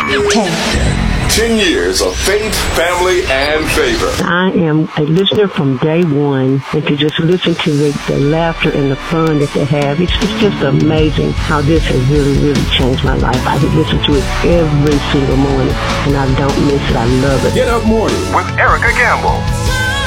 10 years of faith, family, and favor. I am a listener from day one, and to just listen to the laughter and the fun that they have, it's just amazing how this has really, really changed my life. I listen to it every single morning, and I don't miss it. I love it. Get Up Morning with Erica Campbell.